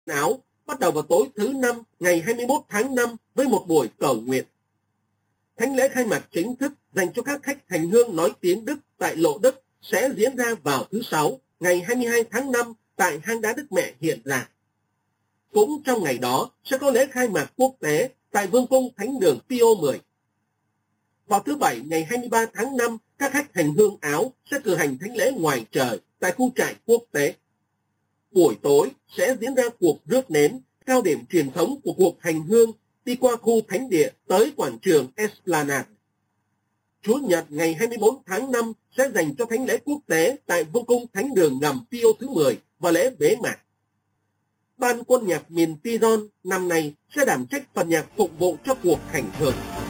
áo bắt đầu vào tối thứ Năm ngày 21 tháng 5 với một buổi cầu nguyện. Thánh lễ khai mạc chính thức dành cho các khách hành hương nói tiếng Đức tại Lộ Đức sẽ diễn ra vào thứ Sáu ngày 22 tháng 5 tại hang đá Đức Mẹ Hiện Ra. Cũng trong ngày đó sẽ có lễ khai mạc quốc tế tại Vương cung Thánh đường Pio X. Vào thứ Bảy ngày 23 tháng 5, các khách hành hương Áo sẽ cử hành thánh lễ ngoài trời tại khu trại quốc tế. Buổi tối sẽ diễn ra cuộc rước nến, cao điểm truyền thống của cuộc hành hương đi qua khu thánh địa tới quảng trường Esplanade. Chủ nhật ngày 24 tháng 5 sẽ dành cho thánh lễ quốc tế tại Vương cung Thánh đường ngầm Pio thứ 10 và lễ bế mạc. Ban quân nhạc miền Tyrol năm nay sẽ đảm trách phần nhạc phục vụ cho cuộc hành hương.